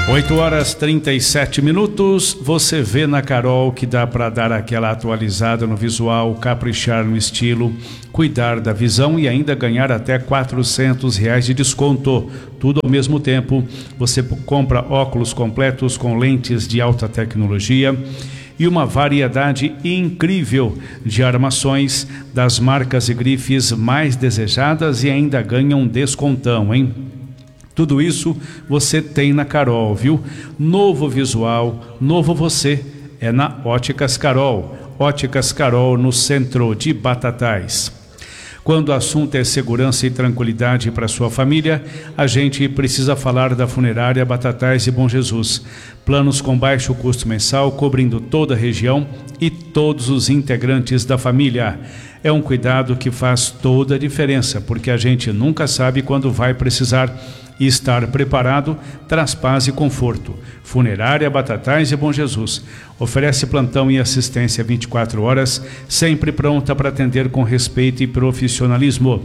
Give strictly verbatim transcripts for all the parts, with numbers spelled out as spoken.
oito horas e trinta e sete minutos. Você vê na Carol que dá para dar aquela atualizada no visual, caprichar no estilo, cuidar da visão e ainda ganhar até quatrocentos reais de desconto. Tudo ao mesmo tempo. Você compra óculos completos com lentes de alta tecnologia e uma variedade incrível de armações das marcas e grifes mais desejadas e ainda ganha um descontão, hein? Tudo isso você tem na Carol, viu? Novo visual, novo você, é na Óticas Carol. Óticas Carol, no centro de Batatais. Quando o assunto é segurança e tranquilidade para sua família, a gente precisa falar da Funerária Batatais e Bom Jesus. Planos com baixo custo mensal, cobrindo toda a região e todos os integrantes da família. É um cuidado que faz toda a diferença, porque a gente nunca sabe quando vai precisar. E estar preparado traz paz e conforto. Funerária Batatais e Bom Jesus oferece plantão e assistência vinte e quatro horas, sempre pronta para atender com respeito e profissionalismo.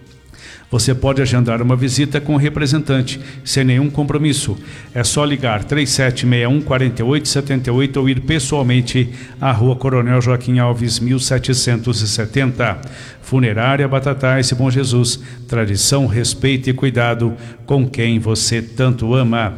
Você pode agendar uma visita com o representante, sem nenhum compromisso. É só ligar três sete seis um, quatro oito sete oito ou ir pessoalmente à Rua Coronel Joaquim Alves, mil setecentos e setenta. Funerária Batatais e Bom Jesus. Tradição, respeito e cuidado com quem você tanto ama.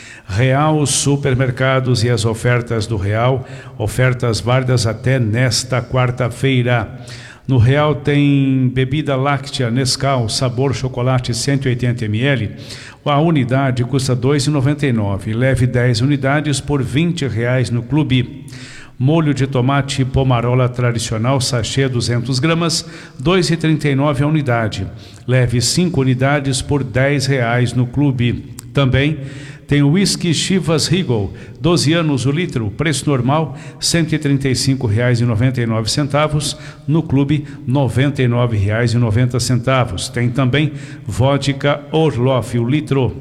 Real Supermercados e as ofertas do Real. Ofertas válidas até nesta quarta-feira. No Real tem bebida láctea Nescau, sabor chocolate cento e oitenta mililitros. A unidade custa dois reais e noventa e nove centavos. Leve dez unidades por vinte reais no clube. Molho de tomate Pomarola tradicional, sachê duzentas gramas, dois reais e trinta e nove centavos a unidade. Leve cinco unidades por dez reais no clube. Também tem o whisky Chivas Regal, doze anos o litro, preço normal cento e trinta e cinco reais e noventa e nove centavos, no clube noventa e nove reais e noventa centavos. Tem também vodka Orloff o litro,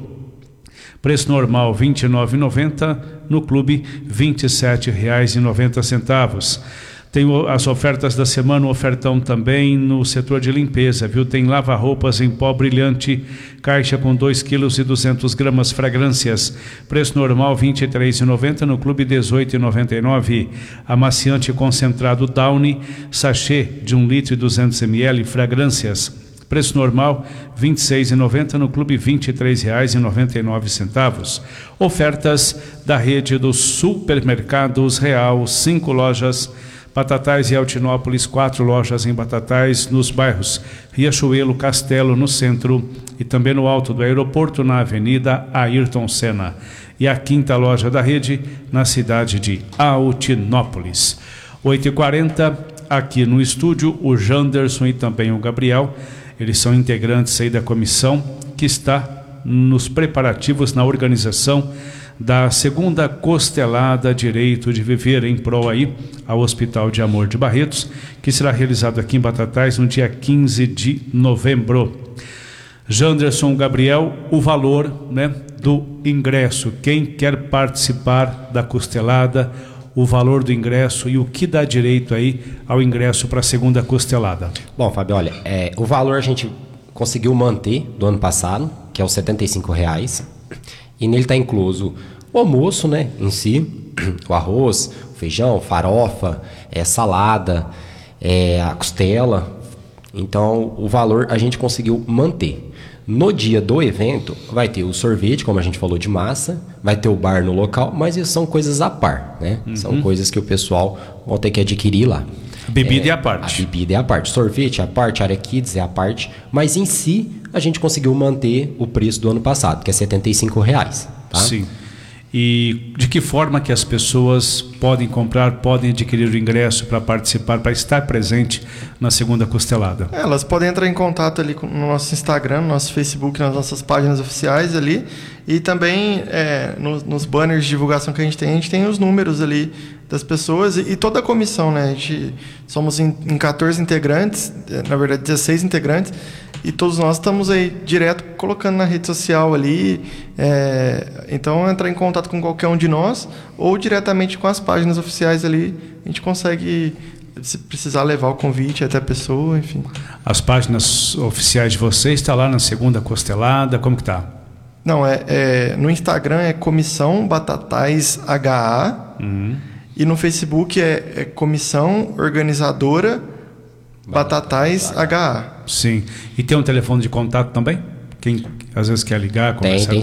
preço normal vinte e nove reais e noventa centavos, no clube vinte e sete reais e noventa centavos. Tem as ofertas da semana, o ofertão também no setor de limpeza, viu? Tem lava-roupas em pó brilhante, caixa com dois quilos e duzentas gramas, fragrâncias. Preço normal vinte e três reais e noventa centavos, no clube dezoito reais e noventa e nove centavos. Amaciante concentrado Downy, sachê de um litro e duzentos mililitros, fragrâncias. Preço normal vinte e seis reais e noventa centavos, no clube vinte e três reais e noventa e nove centavos. Ofertas da rede dos supermercados Real, cinco lojas Batatais e Altinópolis, quatro lojas em Batatais, nos bairros Riachuelo, Castelo, no centro e também no alto do aeroporto, na Avenida Ayrton Senna. E a quinta loja da rede, na cidade de Altinópolis. oito e quarenta, aqui no estúdio, o Janderson e também o Gabriel. Eles são integrantes aí da comissão que está nos preparativos, na organização da segunda costelada Direito de Viver, em prol aí ao Hospital de Amor de Barretos, que será realizado aqui em Batatais no dia quinze de novembro. Janderson, Gabriel, o valor, né, do ingresso, quem quer participar da costelada, o valor do ingresso e o que dá direito aí ao ingresso para a segunda costelada. Bom, Fábio, olha, é, o valor a gente conseguiu manter do ano passado, que é os setenta e cinco reais. E nele está incluso o almoço, né, em si, o arroz, o feijão, farofa, é, salada, é, a costela. Então, o valor a gente conseguiu manter. No dia do evento, vai ter o sorvete, como a gente falou, de massa, vai ter o bar no local, mas isso são coisas à par, né? Uhum. São coisas que o pessoal vai ter que adquirir lá. A bebida é, é a A parte. bebida é a parte. Sorvete é a parte, área kids é a parte, mas em si a gente conseguiu manter o preço do ano passado, que é setenta e cinco reais. Tá? Sim. E de que forma que as pessoas podem comprar, podem adquirir o ingresso para participar, para estar presente na segunda costelada? É, elas podem entrar em contato ali no nosso Instagram, no nosso Facebook, nas nossas páginas oficiais ali, e também é, nos, nos banners de divulgação que a gente tem, a gente tem os números ali das pessoas e, e toda a comissão, né? A gente somos em, em quatorze integrantes, na verdade dezesseis integrantes, e todos nós estamos aí direto colocando na rede social ali. É, então, entrar em contato com qualquer um de nós ou diretamente com as páginas oficiais ali, a gente consegue, se precisar, levar o convite até a pessoa, enfim. As páginas oficiais de vocês estão lá na segunda costelada, como que tá? Não, é, é no Instagram é Comissão Batatais H A Uhum. e no Facebook é, é Comissão Organizadora Batatais H A. Sim. E tem um telefone de contato também? Quem às vezes quer ligar, Tem, conversar tem